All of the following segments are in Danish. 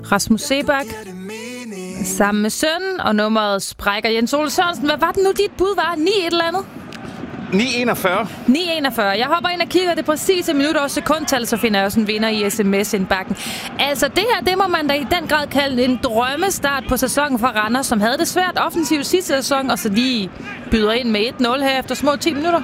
Rasmus Seebach sammen med sønnen, og nummeret sprækker. Jens Ole Sørensen, hvad var det nu, dit bud var? 9 et eller andet? 9:41. 9:41. Jeg hopper ind og kigger det præcise minutter og sekundtal, så finder jeg også en vinder i sms-indbakken. Altså det her, det må man da i den grad kalde en drømmestart på sæsonen for Randers, som havde det svært offensivt sidste sæson, og så lige byder ind med 1-0 her efter små 10 minutter.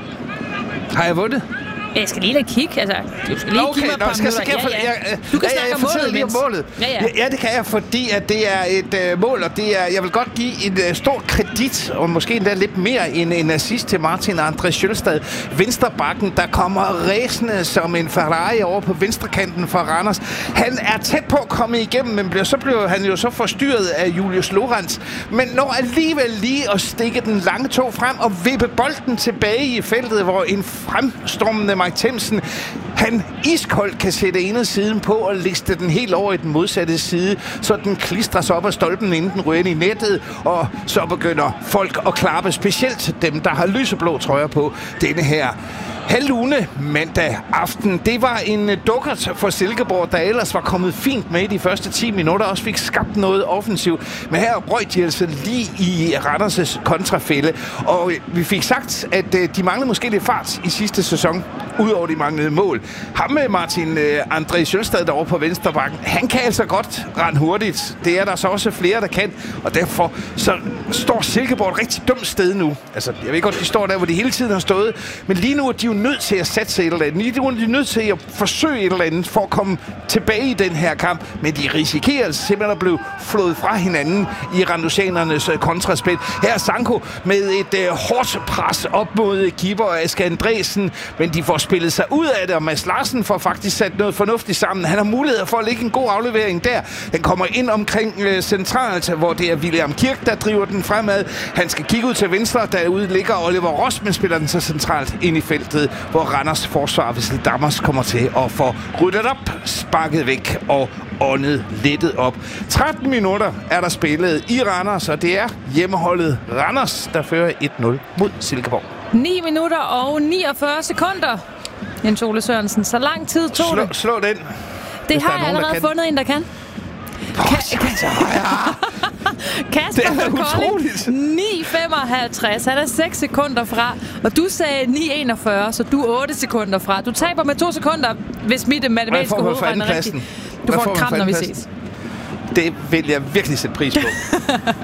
Har jeg vundet? Jeg skal lige kigge, altså. Du skal lige give mig et par minutter. Du kan snakke om målet, lige om målet. Ja, det kan jeg, fordi at det er et mål, og det er, jeg vil godt give en stor kredit, og måske endda lidt mere end en assist til Martin André Sjølstad. Venstrebakken, der kommer ræsende som en Ferrari over på venstrekanten for Randers. Han er tæt på at komme igennem, men så bliver han jo så forstyrret af Julius Lorentz. Men når alligevel lige at stikke den lange tog frem og vippe bolden tilbage i feltet, hvor en fremstormende Mike Themsen, han iskoldt kan sætte indersiden på og liste den helt over i den modsatte side, så den klistrer sig op ad stolpen, inden den ryger ind i nettet, og så begynder folk at klappe, specielt dem, der har lyseblå trøjer på denne her halvlune mandag aften. Det var en dukkert for Silkeborg, der ellers var kommet fint med i de første 10 minutter, også fik skabt noget offensivt. Men her røg de altså lige i Randers' kontrafælde, og vi fik sagt, at de manglede måske lidt fart i sidste sæson, udover de manglede mål. Ham med Martin André Sjølstad derovre på venstrebakken, han kan altså godt rende hurtigt. Det er der så også flere, der kan, og derfor så står Silkeborg et rigtig dumt sted nu. Altså, jeg ved godt, de står der, hvor de hele tiden har stået, men lige nu er de jo nødt til at satse et eller andet. De er nødt til at forsøge et eller andet for at komme tilbage i den her kamp, men de risikerer simpelthen at blive flået fra hinanden i randusianernes kontraspil. Her er Sanko med et hårdt pres op mod keeper Asger Andresen, men de får spillet sig ud af det, og Mads Larsen får faktisk sat noget fornuftigt sammen. Han har mulighed for at lægge en god aflevering der. Den kommer ind omkring centralt, hvor det er William Kirk, der driver den fremad. Han skal kigge ud til venstre, derude ligger Oliver Rosman, spiller den så centralt ind i feltet, hvor Randers forsvar, hvis Dammers kommer til at få ryddet op, sparket væk og åndet lettet op. 13 minutter er der spillet i Randers, og det er hjemmeholdet Randers, der fører 1-0 mod Silkeborg. 9 minutter og 49 sekunder. Jens Ole Sørensen, så lang tid tog det. Slå den. Det har jeg allerede fundet en, der kan. Kasper Kolding, 9:55. Han er 6 sekunder fra, og du sagde 9:41, så du er 8 sekunder fra. Du taber med 2 sekunder, hvis mit matematiske hovedregning er rigtigt. Du får en kram, når vi ses. Det vil jeg virkelig sætte pris på.